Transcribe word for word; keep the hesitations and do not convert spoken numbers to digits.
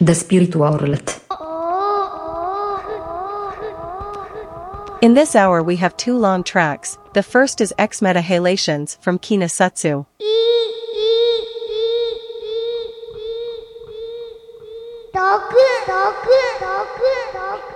The Spiritu Aurlet. In this hour we have two long tracks. The first is X Meta Halations from Kinasatsu. Dog, dog, dog, dog.